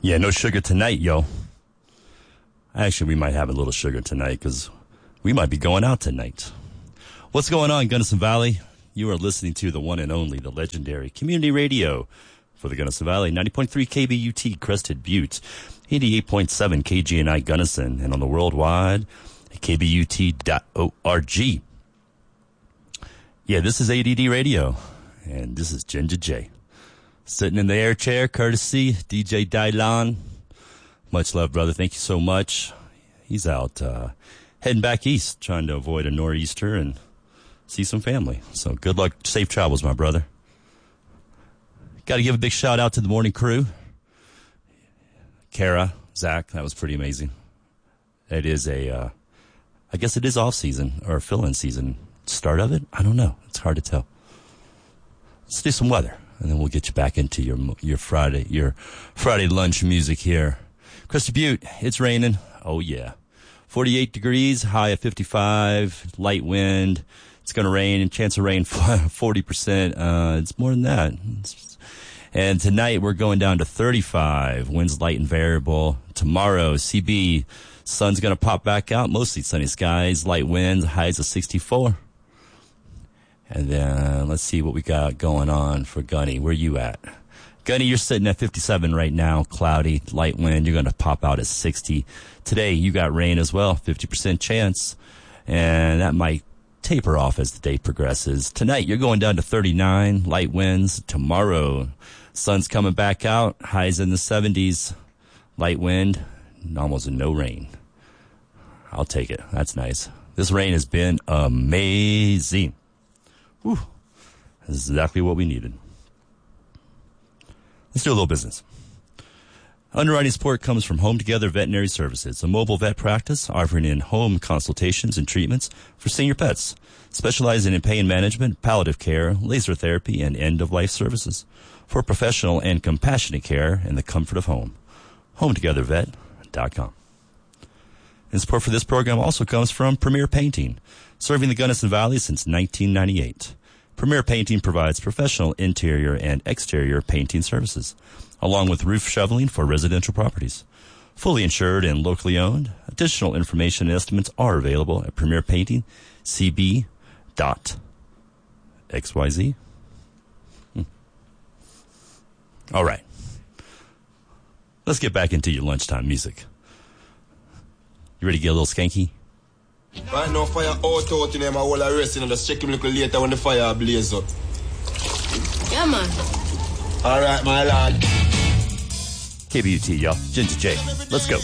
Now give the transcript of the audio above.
Yeah, no sugar tonight, yo. Actually, we might have a little sugar tonight because we might be going out tonight. What's going on, Gunnison Valley? You are listening to the one and only, the legendary community radio for the Gunnison Valley, 90.3 KBUT Crested Butte, 88.7 KGNI Gunnison, and on the worldwide at kbut.org. Yeah, this is ADD Radio, and this is Ginger J. Sitting in the air chair, courtesy DJ Dylan. Much love, brother. Thank you so much. He's out heading back east, trying to avoid a nor'easter and see some family. So good luck, safe travels, my brother. Got to give a big shout out to the morning crew. Kara, Zach, that was pretty amazing. It is I guess it is off season or fill-in season. Start of it? I don't know. It's hard to tell. Let's do some weather, and then we'll get you back into your Friday lunch music here. Crested Butte, it's raining. Oh, yeah. 48 degrees, high of 55, light wind. It's going to rain, chance of rain 40%. It's more than that. And tonight we're going down to 35, winds light and variable. Tomorrow, CB, sun's going to pop back out, mostly sunny skies, light winds, highs of 64. And then let's see what we got going on for Gunny. Where you at? Gunny, you're sitting at 57 right now, cloudy, light wind. You're going to pop out at 60. Today, you got rain as well, 50% chance. And that might taper off as the day progresses. Tonight, you're going down to 39, light winds. Tomorrow, sun's coming back out, highs in the 70s, light wind, and almost no rain. I'll take it. That's nice. This rain has been amazing. Whew. This is exactly what we needed. Let's do a little business. Underwriting support comes from Home Together Veterinary Services, a mobile vet practice offering in-home consultations and treatments for senior pets, specializing in pain management, palliative care, laser therapy, and end-of-life services for professional and compassionate care in the comfort of home. HomeTogetherVet.com. And support for this program also comes from Premier Painting, serving the Gunnison Valley since 1998. Premier Painting provides professional interior and exterior painting services, along with roof shoveling for residential properties. Fully insured and locally owned, additional information and estimates are available at premierpainting.xyz. All right. Let's get back into your lunchtime music. You ready to get a little skanky? Right now, fire out in them, I will arrest and just check him a little later when the fire blaze up. Yeah, man. All right, my lad. KBUT, y'all. Ginger J. Let's go.